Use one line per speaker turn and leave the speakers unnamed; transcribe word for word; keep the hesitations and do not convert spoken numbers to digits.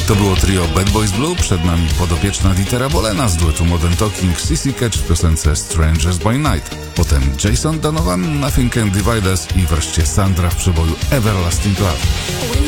To było trio Bad Boys Blue, przed nami podopieczna Dietera Bolena z duetu Modern Talking, C C Catch w piosence Strangers by Night. Potem Jason Donovan, Nothing Can Divide Us i wreszcie Sandra w przeboju Everlasting Love.